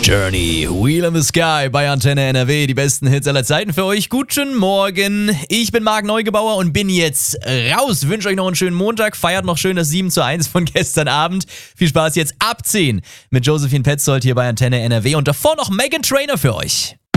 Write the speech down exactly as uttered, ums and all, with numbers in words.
Journey, Wheel in the Sky bei Antenne N R W. Die besten Hits aller Zeiten für euch. Guten Morgen. Ich bin Marc Neugebauer und bin jetzt raus. Wünsche euch noch einen schönen Montag. Feiert noch schön das sieben zu eins von gestern Abend. Viel Spaß jetzt ab zehn mit Josephine Petzold hier bei Antenne N R W. Und davor noch Meghan Trainor für euch.